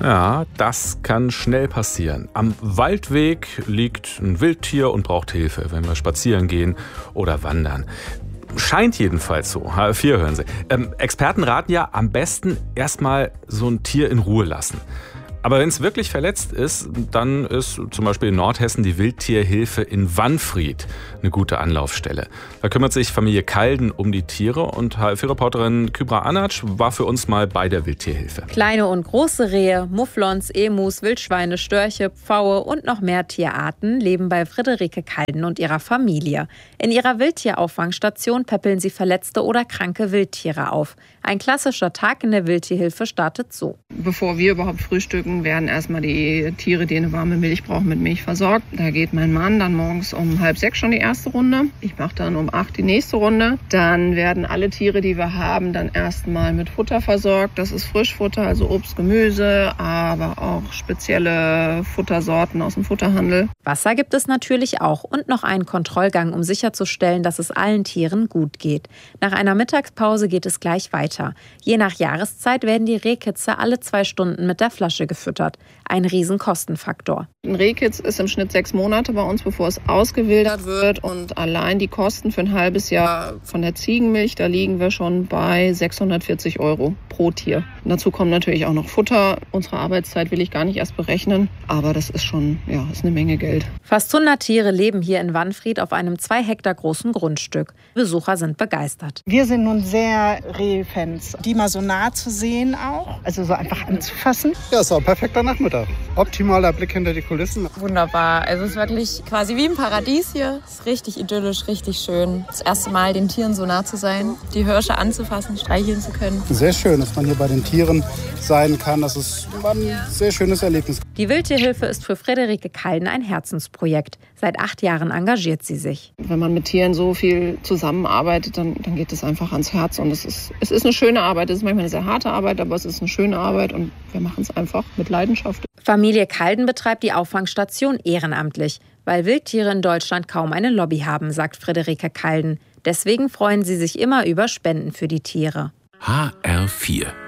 Ja, das kann schnell passieren. Am Waldweg liegt ein Wildtier und braucht Hilfe, wenn wir spazieren gehen oder wandern. Scheint jedenfalls so. HR4 hören Sie. Experten raten ja, am besten erstmal so ein Tier in Ruhe lassen. Aber wenn es wirklich verletzt ist, dann ist zum Beispiel in Nordhessen die Wildtierhilfe in Wanfried eine gute Anlaufstelle. Da kümmert sich Familie Kalden um die Tiere und HR4-Reporterin Kübra Anatsch war für uns mal bei der Wildtierhilfe. Kleine und große Rehe, Mufflons, Emus, Wildschweine, Störche, Pfaue und noch mehr Tierarten leben bei Friederike Kalden und ihrer Familie. In ihrer Wildtierauffangstation päppeln sie verletzte oder kranke Wildtiere auf. Ein klassischer Tag in der Wildtierhilfe startet so. Bevor wir überhaupt frühstücken, werden erstmal die Tiere, die eine warme Milch brauchen, mit Milch versorgt. Da geht mein Mann dann morgens um 5:30 schon die erste Runde. Ich mache dann um 8 die nächste Runde. Dann werden alle Tiere, die wir haben, dann erstmal mit Futter versorgt. Das ist Frischfutter, also Obst, Gemüse, aber auch spezielle Futtersorten aus dem Futterhandel. Wasser gibt es natürlich auch und noch einen Kontrollgang, um sicherzustellen, dass es allen Tieren gut geht. Nach einer Mittagspause geht es gleich weiter. Je nach Jahreszeit werden die Rehkitze alle 2 Stunden mit der Flasche gefüttert. Ein Riesenkostenfaktor. Ein Rehkitz ist im Schnitt 6 Monate bei uns, bevor es ausgewildert wird. Und allein die Kosten für ein halbes Jahr von der Ziegenmilch, da liegen wir schon bei 640 € pro Tier. Und dazu kommt natürlich auch noch Futter. Unsere Arbeitszeit will ich gar nicht erst berechnen. Aber das ist schon, ist eine Menge Geld. Fast 100 Tiere leben hier in Wanfried auf einem 2 Hektar großen Grundstück. Besucher sind begeistert. Wir sind nun sehr Rehfans. Die mal so nah zu sehen auch, also so einfach anzufassen. Ja, es war ein perfekter Nachmittag. Optimaler Blick hinter die Kulissen. Wunderbar. Also es ist wirklich quasi wie im Paradies hier. Es ist richtig idyllisch, richtig schön. Das erste Mal den Tieren so nah zu sein, die Hirsche anzufassen, streicheln zu können. Sehr schön, dass man hier bei den Tieren sein kann. Das ist ein sehr schönes Erlebnis. Die Wildtierhilfe ist für Friederike Kalden ein Herzensprojekt. Seit 8 Jahren engagiert sie sich. Wenn man mit Tieren so viel zusammenarbeitet, dann geht es einfach ans Herz. Und es ist eine schöne Arbeit. Es ist manchmal eine sehr harte Arbeit, aber es ist eine schöne Arbeit und wir machen es einfach mit Leidenschaft. Familie Kalden betreibt die Auffangstation ehrenamtlich, weil Wildtiere in Deutschland kaum eine Lobby haben, sagt Friederike Kalden. Deswegen freuen sie sich immer über Spenden für die Tiere. HR4